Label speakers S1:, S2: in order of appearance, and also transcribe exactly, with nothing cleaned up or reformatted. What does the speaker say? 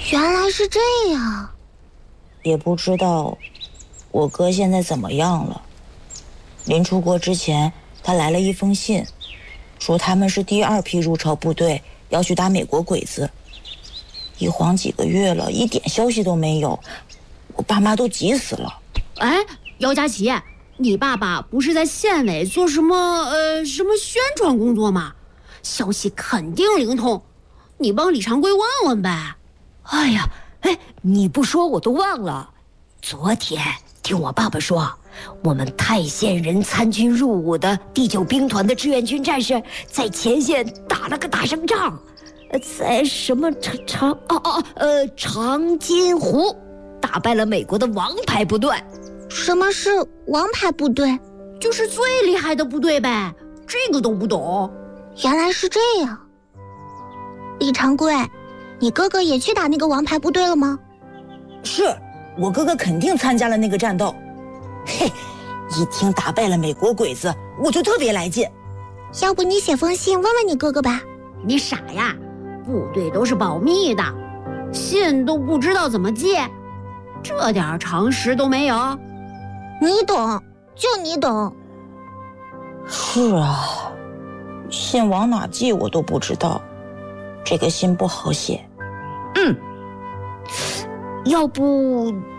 S1: 原来是这样。
S2: 也不知道我哥现在怎么样了。临出国之前，他来了一封信，说他们是第二批入朝部队，要去打美国鬼子。一晃几个月了，一点消息都没有，我爸妈都急死了。
S3: 哎，姚佳琪，你爸爸不是在县委做什么呃什么宣传工作吗？消息肯定灵通，你帮李长贵问问呗。
S4: 哎呀，哎，你不说我都忘了。昨天听我爸爸说，我们泰县人参军入伍的第九兵团的志愿军战士在前线打了个大胜仗，呃，在什么长长哦哦呃长津湖打败了美国的王牌部队。
S1: 什么是王牌部队？
S3: 就是最厉害的部队呗，这个都不懂。
S1: 原来是这样。李长贵，你哥哥也去打那个王牌部队了吗？
S2: 是，我哥哥肯定参加了那个战斗。嘿，一听打败了美国鬼子，我就特别来劲。
S1: 要不你写封信问问你哥哥吧。
S3: 你傻呀，部队都是保密的，信都不知道怎么寄，这点常识都没有。
S1: 你懂，就你懂。
S2: 是啊，信往哪寄我都不知道，这个信不好写。
S4: 嗯，要不